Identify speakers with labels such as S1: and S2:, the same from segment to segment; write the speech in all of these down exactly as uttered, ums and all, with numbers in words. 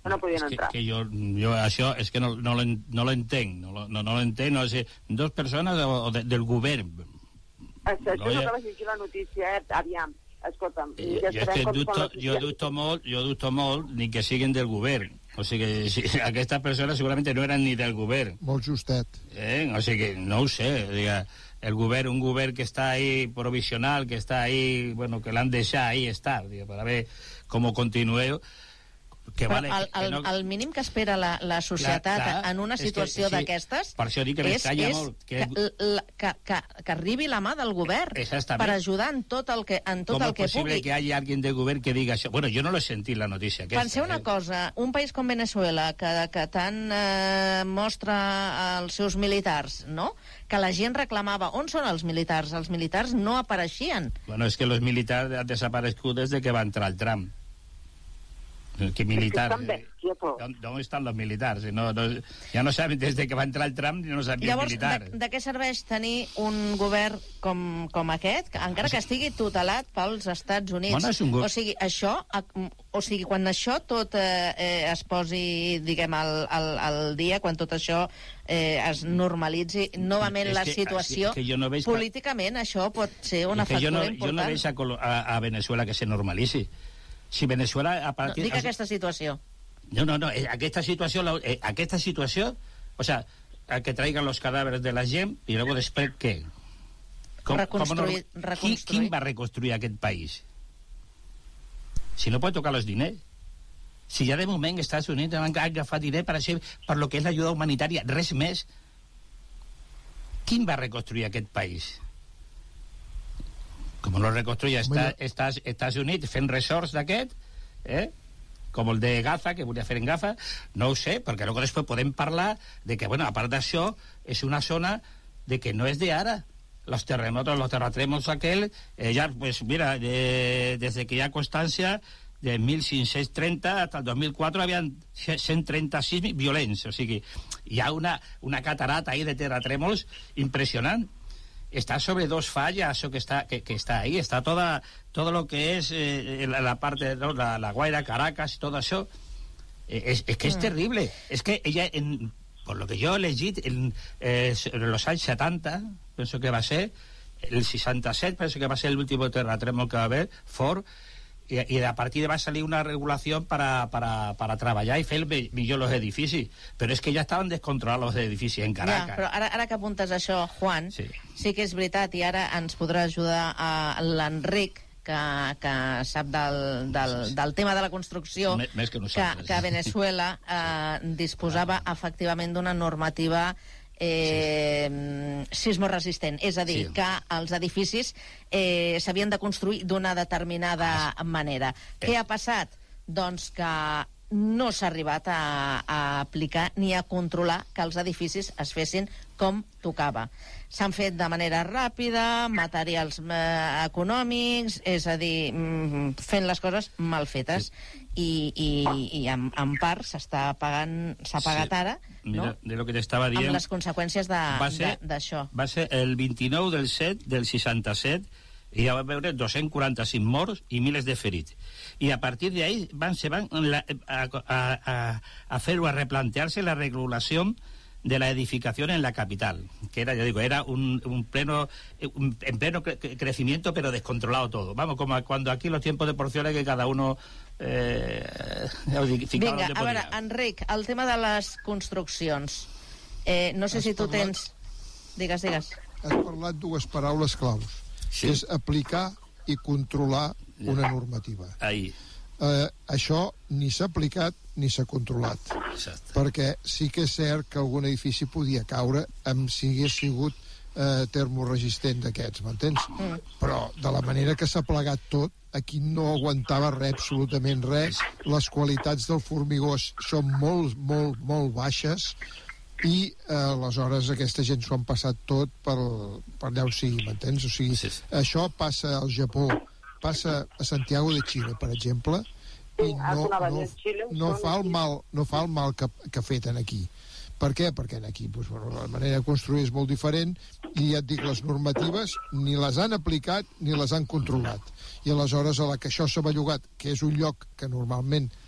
S1: que no podien
S2: és que,
S1: entrar.
S2: Que jo, jo això és que no, no l'entenc, no, no, no l'entenc, no sé, dos persones o, o de, del govern.
S1: Això
S2: no,
S1: és el
S2: ja...
S1: que vaig llegir la notícia, eh? Aviam, escolta'm.
S2: Eh, jo, és que dubto, jo, dubto molt, jo dubto molt ni que siguin del govern. O sigui, si, aquestes persones segurament no eren ni del govern.
S3: Molt justet.
S2: Eh? O sigui, no ho sé, diga, el govern, un govern que està ahí provisional, que està ahí, bueno, que l'han deixat ahí estar, diga, para ver cómo continúe. Que vale,
S4: el, el,
S2: que no...
S4: el mínim que espera la, la societat clar, clar, en una situació
S2: que, sí,
S4: d'aquestes
S2: per això dic que és, és molt, que...
S4: Que, que, que, que arribi la mà del govern per ajudar en tot el que, en tot el que pugui.
S2: Com és possible que hi hagi algú del govern que diga això? Bueno, jo no l'he sentit, la notícia aquesta.
S4: Penseu una
S2: eh?
S4: cosa, un país com Venezuela, que, que tant eh, mostra els seus militars, no?, que la gent reclamava, on són els militars? Els militars no apareixien.
S2: Bueno, és que els militars han desaparegut des de que va entrar el Trump. ¿Qué militar? ¿Dónde están los militares? No, no, ya no saben, desde que va entrar el Trump no sabien
S4: Llavors,
S2: militar.
S4: De, de què serveix tenir un govern com, com aquest, encara que estigui tutelat pels Estats Units?
S2: Bueno, és un go...
S4: O sigui, això, o sigui, quan això tot eh, eh, es posi, diguem, al, al, al dia, quan tot això eh, es normalitzi novament la
S2: que,
S4: situació,
S2: que no veig
S4: políticament que... això pot ser una factura
S2: jo no,
S4: important.
S2: Jo no veig a, a, a Venezuela que se normalitzi. Si Venezuela... A partir...
S4: No, dic aquesta situació.
S2: No, no, no, aquesta situació, eh, aquesta situació, o sea, a que traigan los cadáveres de la gent i luego després què?
S4: Com, reconstruir, com no, reconstruir.
S2: Qui, qui va reconstruir aquest país? Si no pot tocar els diners. Si ja de moment els Estats Units han agafat diners per, això, per lo que és l'ajuda humanitària, res més. Qui va reconstruir aquest país? Com lo reconstruye Estats, Estats, Estats Units fent resorts d'aquest, eh? com el de Gaza, que volia fer en Gaza, no ho sé, perquè luego després podem parlar de que, bueno, a part d'això, és una zona de que no és de ara. Los terremotos, los terratrèmols aquel, eh, ja, pues mira, eh, desde que hi ha constància, de mil cinc-cents trenta hasta el dos mil quatre havien cent trenta-sis violents, o sigui, hi ha una, una catarata ahí de terratrèmols impressionant. Está sobre dos fallas que está, que, que está ahí, está toda todo lo que es eh, la, la parte de la, la Guaira, Caracas y todo eso. Eh, es, es que es terrible. Es que ella, en, por lo que yo he leído, en, eh, en los años setanta, penso que va a ser, el seixanta-set, penso que va a ser el último terratrèmol que va a haver, fort, i, i a partir de va salir una regulació para, para, para treballar i fer millor els edificis, però és que ja estaven descontrolats els edificis en Caracas.
S4: Ja, però ara, ara que apuntes això, Juan, sí. sí que és veritat, i ara ens podrà ajudar a l'Enric, que, que sap del, del, del tema de la construcció,
S2: més, més que,
S4: que, que Venezuela eh, disposava efectivament d'una normativa Eh, sí. sismoresistent, és a dir, sí. que els edificis eh, s'havien de construir d'una determinada ah, manera. Eh. Què ha passat? Doncs que no s'ha arribat a, a aplicar ni a controlar que els edificis es fessin com tocava. S'han fet de manera ràpida, materials eh, econòmics, és a dir, mm, fent les coses mal fetes. Sí. I, i, i en, en part s'està pagant, s'ha pagat sí. ara,
S2: Mira,
S4: no?
S2: De lo que t'estava dient,
S4: amb les conseqüències d'això.
S2: Va ser el vint-i-nou del set del seixanta-set, i ja va veure dos-cents quaranta-cinc morts i milers de ferits. I a partir d'ahí van, se van la, a, a, a, a fer-ho, a replantear-se la regulació de la edificación en la capital, que era, ya digo, era un, un pleno un, en pleno cre crecimiento, pero descontrolado todo. Vamos, como cuando aquí los tiempos de porciones que cada uno eh,
S4: Vinga, a veure, Enric, el tema de les construccions, eh, no sé has si tu parlat, tens... Digues, digues.
S3: Has parlat dues paraules claus,
S2: sí.
S3: és aplicar i controlar una normativa.
S2: Ahí.
S3: Eh, això ni s'ha aplicat ni s'ha controlat.
S2: Exacte.
S3: Perquè sí que és cert que algun edifici podia caure amb si hagués sigut eh, termoresistent d'aquests, m'entens? Mm. Però de la manera que s'ha plegat tot, aquí no aguantava res, absolutament res. Les qualitats del formigó són molt, molt, molt baixes i eh, aleshores aquesta gent s'ho han passat tot per, per allà on sigui, m'entens? O sigui, sí. Això passa al Japó, passa a Santiago de Chile, per exemple, i no, no, no, fa, el mal, no fa el mal que, que ha fet aquí. Per què? Perquè aquí doncs, bueno, la manera de construir és molt diferent i ja et dic, les normatives ni les han aplicat ni les han controlat. I aleshores a la que això s'ha bellugat, que és un lloc que normalment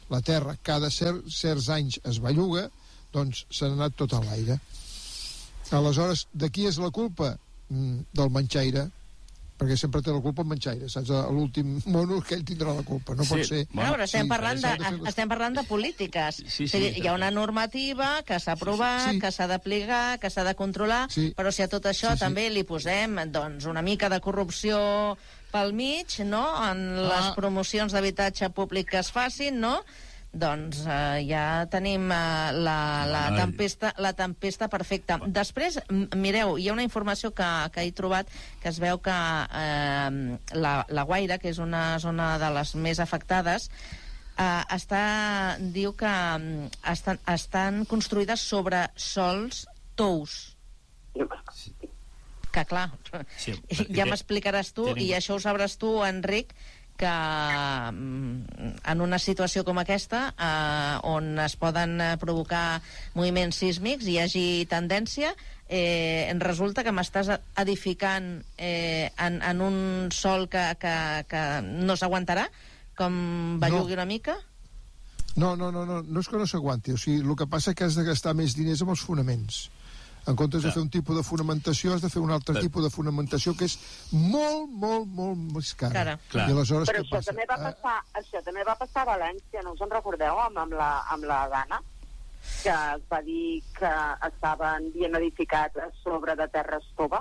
S3: la terra cada cer certs anys es belluga, doncs s'ha anat tot a l'aire. Aleshores, de qui és la culpa? Mm, del manxaire, perquè sempre té la culpa el manxaire, saps? L'últim mono que ell tindrà la culpa, no
S2: Sí,
S3: pot ser...
S2: bueno,
S4: No, però estem,
S3: sí,
S4: parlant de,
S3: s'ha de fer les-
S4: estem parlant de polítiques.
S2: Sí, sí,
S4: O sigui,
S2: sí,
S4: hi ha una normativa que s'ha aprovat,
S3: Sí, sí.
S4: que s'ha d'aplicar, que s'ha de controlar,
S3: Sí.
S4: però si a tot això
S3: Sí, sí.
S4: també li posem doncs, una mica de corrupció pel mig, no?, en les
S3: Ah.
S4: promocions d'habitatge públic que es facin, no?, doncs eh, ja tenim eh, la, la,
S2: Ai.
S4: tempesta, la tempesta perfecta. Després, m- mireu, hi ha una informació que, que he trobat que es veu que eh, la, la Guaira, que és una zona de les més afectades, eh, està, diu que mm, estan, estan construïdes sobre sols tous. Que clar,
S2: Sí,
S4: ja
S2: perquè
S4: m'explicaràs tu,
S2: tenim-
S4: i això ho sabràs tu, Enric, que mm, en una situació com aquesta, eh, on es poden eh, provocar moviments sísmics i hi hagi tendència, eh, resulta que m'estàs edificant eh, en, en un sòl que, que, que no s'aguantarà, com bellugui
S3: No.
S4: una mica?
S3: No, no, no, no, no és que no s'aguanti, o sigui, el que passa és que has de gastar més diners amb els fonaments. En comptes de
S2: Clar.
S3: fer un tipus de fonamentació, has de fer un altre
S2: Però-
S3: tipus de fonamentació que és molt, molt, molt més cara.
S4: Cara.
S2: Clar.
S3: I aleshores
S1: Però
S3: què
S1: això
S3: passa?
S1: també, va
S3: Ah,
S1: passar, això també va passar a València, no us en recordeu, amb, amb, la, amb la Dana? Que es va dir que estaven bien edificats a sobre de terres toves.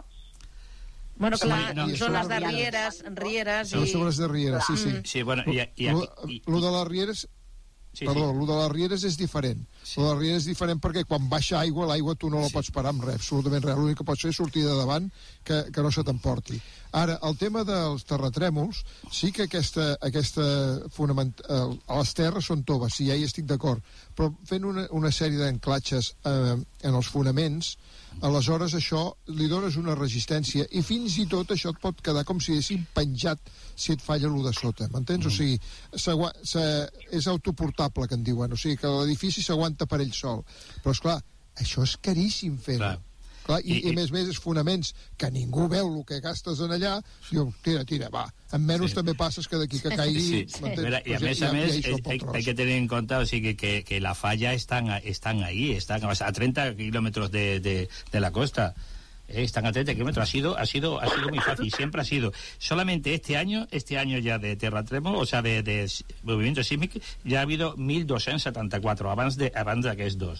S4: Bueno,
S3: Sí,
S4: clar,
S2: no,
S4: zones
S3: sobre
S4: de
S3: rieres.
S4: rieres, rieres
S3: a les
S4: i...
S3: sobres de Rieres, sí, sí.
S2: Sí, bueno, i, i,
S3: Lo,
S2: aquí, i,
S3: lo de les Rieres,
S2: sí,
S3: perdó,
S2: sí.
S3: lo de les Rieres és diferent.
S2: Sí.
S3: Lo de les Rieres és diferent perquè quan baixa aigua, l'aigua tu no la
S2: Sí.
S3: pots parar amb res, absolutament res. L'únic que pots fer és sortir de davant que, que no se t'emporti. Ara, el tema dels terratrèmols, sí que aquesta, aquesta fonament... eh, a les terres són toves, sí, ja hi estic d'acord, però fent una, una sèrie d'enclatxes eh, en els fonaments, aleshores això li dones una resistència i fins i tot això et pot quedar com si haguessin penjat si et falla lo de sota, m'entens? Mm. O sigui, s'agua- se- és autoportable, que en diuen, o sigui que l'edifici s'aguanta per ell sol. Però, és clar, això és caríssim fer-ho.
S2: Clar.
S3: Clar, i,
S2: I-
S3: i,
S2: i-
S3: a més a més, és fonaments que ningú veu el que gastes en allà, diu, tira, tira, va. En menys
S2: Sí.
S3: també passes que d'aquí que caigui...
S2: Sí,
S3: m'entens?
S2: Mira, y a
S3: Pues
S2: mes
S3: ja-
S2: a
S3: ja
S2: mes
S3: hi som
S2: hay,
S3: pel
S2: hay-
S3: tros.
S2: hay que tener en cuenta, o sea, que, que, que la falla están, a- están ahí, están a treinta kilómetros de, de, de la costa. Eh, están a treinta kilómetros. Ha sido, ha sido, ha sido muy fácil, siempre ha sido. Solamente este año, este año ya de terratrèmol, o sea, de, de s- movimiento sísmic, ya ha habido mil doscientos setenta y cuatro, abans de, abans d'aquests dos.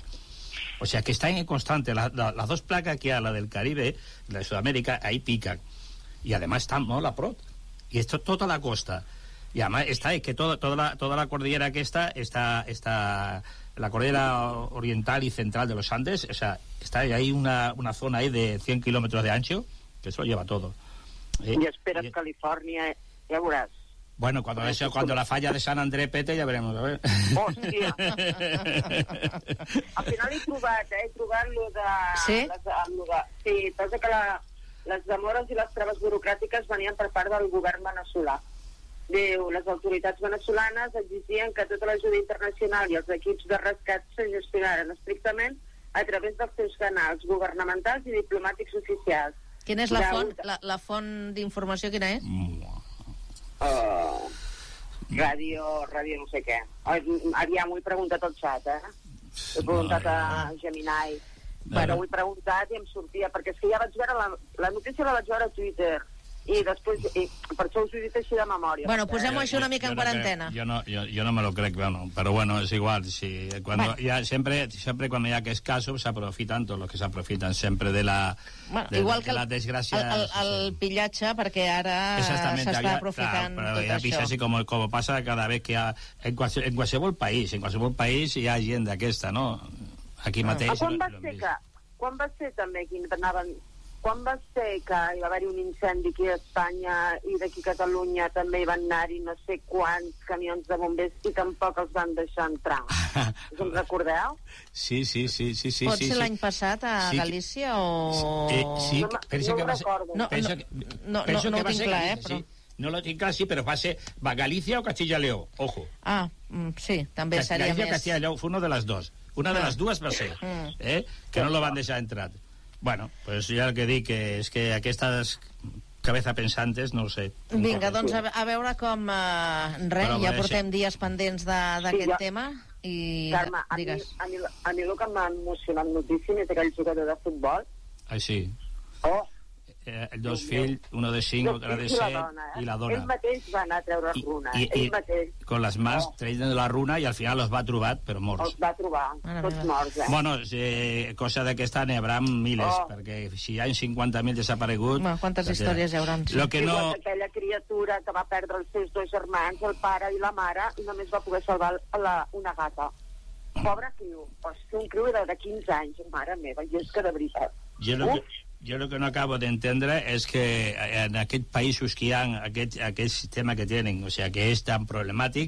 S2: O sea, que está en constante. La, la, las dos placas que hay, la del Caribe, la de Sudamérica, ahí pican. Y además están molt a prop. Y esto toda la costa. Y además está, es que toda, toda, la, toda la cordillera que está, está, está la cordillera oriental y central de los Andes, o sea, está ahí una, una zona ahí de cien kilómetros de ancho, que eso lo lleva todo. ¿Eh?
S1: I esperes
S2: Y-
S1: Califòrnia, ja veuràs.
S2: Bueno, cuando, eso, cuando la falla de San Andrés pete, ya veremos, a ver.
S1: Hòstia! Al final he trobat, eh? He trobat lo de...
S4: Sí?
S1: Les, lo de sí, passa que la, les demores i les traves burocràtiques venien per part del govern veneçolà. Diu, les autoritats venezolanes exigien que tota l'ajuda internacional i els equips de rescat se gestionaren estrictament a través dels seus canals governamentals i diplomàtics oficials.
S4: Quina és la
S1: Ja,
S4: font, la, la font d'informació, quina és?
S1: Uh, ràdio, ràdio no sé què. Aviam, ho he preguntat al xat, eh? He preguntat a Gemini. Però ho he preguntat i em sortia, perquè és que ja vaig veure la, la notícia la vaig veure a Twitter i després, i per això us ho he dit així de memòria.
S4: Bueno, posem-ho així una mica en
S2: no
S4: quarantena.
S2: creo- yo, no, yo, yo no me lo creo, bueno, pero bueno, es igual. Si, cuando,
S4: Bueno.
S2: ya, siempre, siempre cuando ya que es caso, se aprofitan todos los que se aprofitan siempre de la,
S4: Bueno,
S2: de,
S4: igual
S2: de
S4: que el,
S2: las desgracias.
S4: el, el, el pillatge, perquè ara
S2: Exactamente,
S4: s'està
S2: había-
S4: aprofitant
S2: claro,
S4: tot
S2: pero ya
S4: això.
S2: pisa así como, como pasa cada vez que ha, en, qualse, en qualsevol país, en qualsevol país hi ha gent d'aquesta, no? Aquí mateix...
S1: Ah, quan va
S2: l'hem
S1: ser
S2: vist.
S1: que, quan va ser també que anaven, quan va ser que hi va haver un incendi aquí a Espanya i d'aquí a Catalunya també hi van anar-hi no sé quants camions de bombers i tampoc els van deixar entrar? Us en recordeu?
S2: Sí, sí, sí, sí, sí.
S4: Pot
S2: sí,
S4: ser
S2: sí.
S4: l'any passat a
S2: Sí que-
S4: Galícia o...
S2: Eh, sí,
S1: No me-
S2: penso
S1: no
S2: que
S1: ho
S2: va ser...
S1: recordo.
S4: No,
S2: penso
S4: no,
S2: que-
S4: no,
S2: penso
S4: no
S2: que
S4: ho
S2: va
S4: tinc
S2: ser
S4: clar, eh,
S2: Galícia,
S4: però-
S2: sí. No lo tinc clar, sí, però va ser va Galícia o Castilla y León, ojo.
S4: Ah, mm, sí, també seria
S2: Galícia o
S4: més...
S2: Castilla y León fue uno de las dos. Una de
S4: Ah.
S2: las dues va ser,
S4: Mm.
S2: eh? Que no lo van deixar entrar. Bueno, pues ja el que dic que és que aquestes cabeza pensantes, no ho sé.
S4: Vinga, doncs a, a veure com... Uh, res,
S2: Però,
S4: ja
S2: bé,
S4: portem
S2: sí.
S4: dies pendents d'aquest
S1: Sí, ja.
S4: tema i...
S1: Carme, a mi,
S4: digues.
S1: a, mi, a mi el que m'ha emocionat moltíssim és aquell jugador de futbol.
S2: Així.
S1: Oh,
S2: Eh, els dos fills, uno de cinc,
S1: dos
S2: l'altre de
S1: fills i la
S2: set,
S1: dona, eh?
S2: i la dona.
S1: Ell mateix va anar a treure
S2: I,
S1: runa,
S2: i,
S1: ell
S2: i,
S1: mateix.
S2: con les mans,
S1: Oh.
S2: treien de la runa i al final els va trobar, però morts.
S1: Els va trobar,
S4: Mare
S1: tots
S4: meva.
S1: morts, eh?
S2: Bueno, eh, cosa d'aquesta n'hi haurà miles,
S1: Oh.
S2: perquè si hi ha cinquanta mil desapareguts...
S4: Bueno, quantes
S2: perquè-
S4: històries hi haurà?
S2: Lo que no...
S1: Igual que aquella criatura que va perdre els seus dos germans, el pare i la mare, i només va poder salvar la, una gata. Pobre criu. Hosti, un criu de quinze anys, mare meva, i és que de veritat.
S2: Jo lo que, jo lo que no acabo d'entendre és que en aquests països que hi ha aquest, aquest sistema que tenen, o sigui, que és tan problemàtic,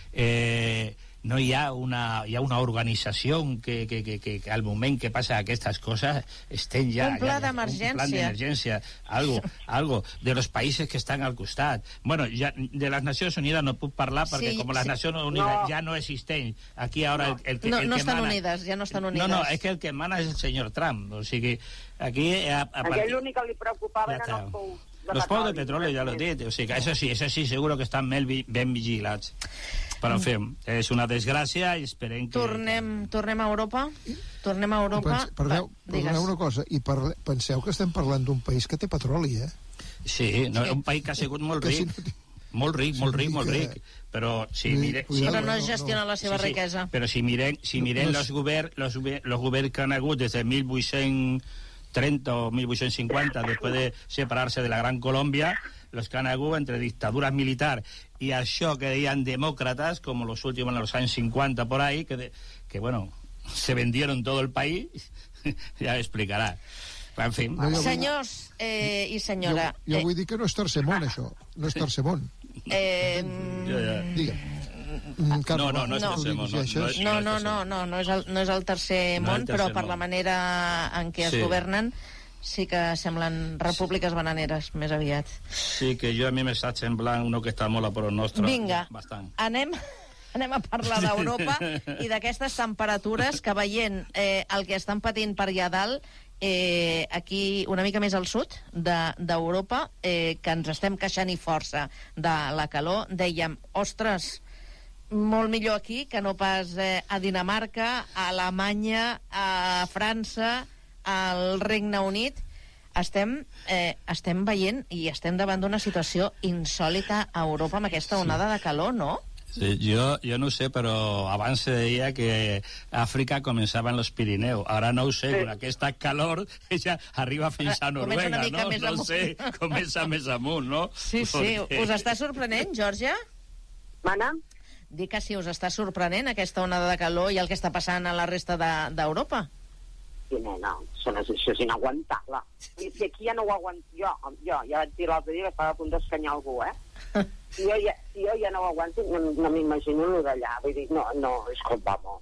S2: eh, no hi ha una, hi ha una organització que, que, que, que, que al moment que passa aquestes coses estén ja...
S4: Un pla
S2: ja,
S4: d'emergència.
S2: Un plan d'emergència, algo, algo, de los països que estan al costat. Bueno, ja, de les Nacions Unides no puc parlar perquè
S4: Sí,
S2: com les
S4: sí.
S2: Nacions Unides
S1: No.
S2: ja no existeixen, aquí ara el, el que,
S4: No,
S2: el
S4: no
S2: que
S4: estan
S2: mana...
S4: unides, ja no estan unides.
S2: No, no, és que el que mana és el senyor Trump, o sigui, aquí... A, a
S1: Aquell
S2: partir...
S1: l'únic que li preocupava
S2: Ja
S1: eren
S2: està.
S1: els pous.
S2: Los pous de petroli, ja l'he dit. O sigui, eso sí, eso sí, seguro que estan ben, ben vigilats. Però, en fi, és una desgràcia i esperem que...
S4: Tornem, tornem a Europa? Tornem a Europa?
S3: Pens, perdeu,
S4: Va, digues.
S3: perdoneu una cosa, i parle, penseu que estem parlant d'un país que té petroli, eh?
S2: Sí, no, un país que ha sigut molt
S3: Que si
S2: ric.
S3: no té-
S2: Molt ric,
S3: Sí,
S2: molt ric,
S3: vull
S2: molt
S3: dir
S2: ric.
S3: que-
S2: Però si
S3: Vull dir,
S2: mire...
S3: cuidado,
S2: si,
S4: Però no
S3: no,
S4: gestiona
S3: no.
S4: la seva
S2: sí, sí,
S4: riquesa.
S2: però si mirem, si mirem
S3: No, no
S2: los governs los, gover- los governs que han hagut des de mil vuit-cents trenta o mil vuit-cents cinquanta, després de separar-se de la Gran Colòmbia, los que han hagut entre dictaduras militares y això que deien demócratas, como los últimos en los años cincuenta por ahí, que, de, que bueno, se vendieron todo el país, ja explicarà. En fi.
S3: No, jo-
S4: Senyors eh, i
S3: Jo,
S4: senyora...
S3: jo vull dir que no és tercer món, això. No és tercer món.
S4: Eh,
S2: Ja, ja.
S3: Digue'm. Mm, Carme,
S2: No, no, no és
S3: tu
S2: tercer món, no,
S3: dirigeixes.
S2: no és-
S4: no, no, no, no, no és el, no és el tercer
S2: No és
S4: món,
S2: el
S4: però
S2: tercer
S4: per
S2: món.
S4: la manera en què es
S2: Sí.
S4: governen sí que semblen repúbliques bananeres, més aviat.
S2: Sí, que jo a mi m'està semblant uno que està molt a por nostre.
S4: Vinga,
S2: Bastant.
S4: anem, anem a parlar d'Europa i d'aquestes temperatures que veient eh, el que estan patint per allà dalt, eh, aquí una mica més al sud d'Europa, de, eh, que ens estem queixant i força de la calor, dèiem, ostres, molt millor aquí que no pas eh, a Dinamarca, a Alemanya, a França, al Regne Unit. Estem, eh, estem veient i estem davant d'una situació insòlita a Europa amb aquesta onada de calor, no?
S2: Sí, jo, jo no ho sé, però abans se deia que Àfrica començava en los Pirineus. Ara no ho sé,
S1: Sí.
S2: con aquesta calor ja arriba fins a
S4: Ah, comença una
S2: Noruega,
S4: mica
S2: no?
S4: més
S2: No
S4: amunt.
S2: sé, comença més amunt, no?
S4: Sí, sí.
S2: Perquè-
S4: Us està sorprenent, Georgia?
S1: Mana?
S4: Dic que sí, us està sorprenent aquesta onada de calor i el que està passant a la resta de- d'Europa.
S1: Sí, nena, això, no, això és inaguantable. I si aquí ja no ho aguanto... Jo, jo ja vaig dir l'altre dia que estava a punt d'escanyar algú, eh? Si jo ja, si jo ja no ho aguanto, no, no m'imagino el d'allà. Vull dir, no, no, és com, vamos.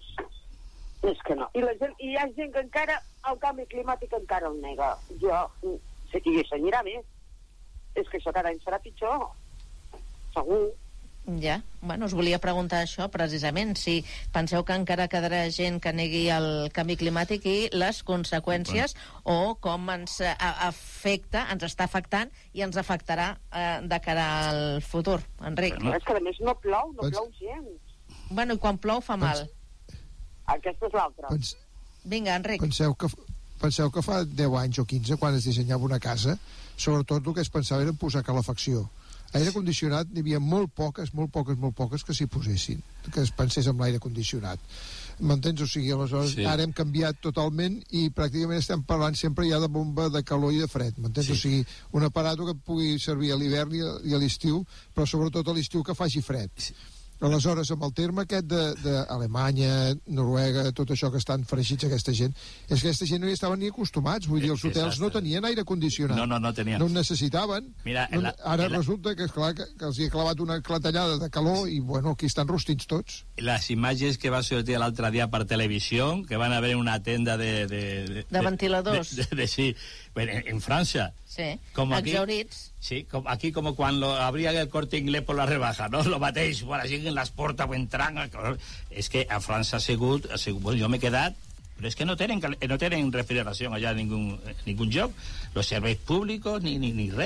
S1: És que no. I, la gent, I hi ha gent que encara, el canvi climàtic encara el nega. Jo, sí, i s'anirà més. És que això cada any serà pitjor. Segur.
S4: Ja, bueno, us volia preguntar això precisament, si penseu que encara quedarà gent que negui el canvi climàtic i les conseqüències o com ens eh, afecta, ens està afectant i ens afectarà eh, de cara al futur, Enric.
S2: Bueno.
S1: És que a més no plou, no
S3: Pens-
S1: plou gens.
S4: Bueno, i quan plou fa mal.
S1: Aquesta és l'altra.
S3: Pens,
S4: Vinga, Enric.
S3: penseu, que, penseu que fa deu anys o quinze, quan es dissenyava una casa, sobretot el que es pensava era en posar calefacció. Aire condicionat n'hi havia molt poques, molt poques, molt poques que s'hi posessin, que es pensés amb l'aire condicionat. M'entens? O sigui, aleshores,
S2: Sí.
S3: ara hem canviat totalment i pràcticament estem parlant sempre ja de bomba de calor i de fred, m'entens?
S2: Sí.
S3: O sigui, un aparato que pugui servir a l'hivern i a- i a l'estiu, però sobretot a l'estiu que faci fred. Aleshores, amb el terme aquest d'Alemanya, Noruega, tot això que estan fregits aquesta gent, és que aquesta gent no hi estaven ni acostumats, vull dir, els hotels no tenien aire condicionat.
S2: No, no, no tenien.
S3: No ho necessitaven.
S2: Mira,
S3: no,
S2: la-
S3: ara
S2: la-
S3: resulta que, esclar, que, que els hi ha clavat una clatellada de calor i, bueno, aquí estan rostits tots.
S2: Les imatges que va sortir l'altre dia per televisió, que van haver una tenda de... De, de,
S4: De ventiladors.
S2: De, de, de, sí, bueno, en, en Francia.
S4: Sí,
S2: Com aquí.
S4: exhaurits.
S2: Sí, com, aquí como cuando abría el Corte Inglés por la rebaja, ¿no? Lo mateix, bueno, així en les portes entrant... És que a França ha sigut, ha sigut... Bueno, jo m'he quedat... Però és que no tenen, no tenen refrigeració allà en ningú, ningú lloc. Los serveis públics, ni, ni, ni res.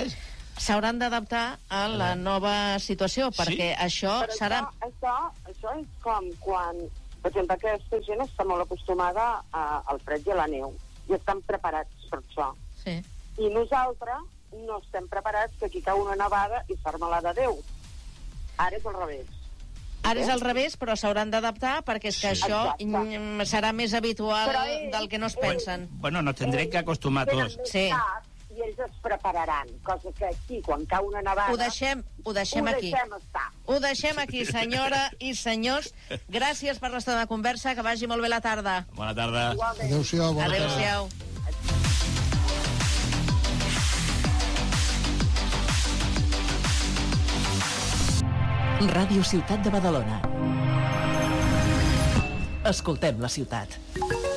S4: s'hauran d'adaptar a la nova situació, perquè
S2: Sí.
S4: això
S1: Però
S4: serà...
S1: això, això, això és com quan, per exemple, aquesta gent està molt acostumada a, al fred i a la neu, i estan preparats per això.
S4: Sí.
S1: I nosaltres no estem preparats que aquí cau una nevada i s'arma de Déu. Ara és al revés.
S4: Ara és al revés, però s'hauran d'adaptar perquè és que
S2: Sí.
S4: això
S1: Exacte.
S4: mm, serà més habitual
S1: Però ells-
S4: del que no es pensen.
S2: Bueno, nos tendré que acostumar
S1: Tenen
S2: tots.
S1: més
S4: Sí.
S1: cap i ells es prepararan, cosa que aquí, quan cau una nevada...
S4: Ho deixem, ho deixem
S1: ho
S4: aquí.
S1: deixem estar.
S4: Ho deixem aquí, senyora i senyors. Gràcies per l'estona de conversa, que vagi molt bé la tarda.
S2: Bona tarda.
S1: Igualment.
S3: Adéu-siau, bona tarda.
S4: Adéu-siau.
S5: Ràdio Ciutat de Badalona. Escoltem la ciutat.